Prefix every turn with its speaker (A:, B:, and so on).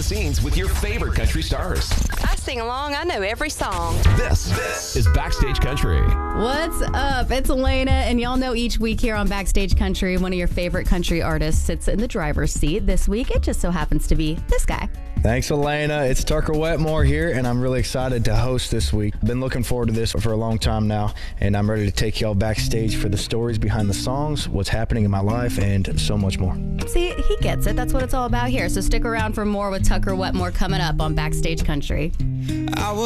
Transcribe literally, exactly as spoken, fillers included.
A: scenes with your favorite country stars.
B: I sing along. I know every song.
A: This, this is Backstage Country.
C: What's up? It's Elena, and y'all know each week here on Backstage Country, one of your favorite country artists sits in the driver's seat. This week, it just so happens to be this guy.
D: Thanks, Elena. It's Tucker Wetmore here, and I'm really excited to host this week. Been looking forward to this for a long time now, and I'm ready to take y'all backstage for the stories behind the songs, what's happening in my life, and so much more.
C: See, he gets it. That's what it's all about here. So stick around for more with Tucker Wetmore coming up on Backstage Country.
E: I was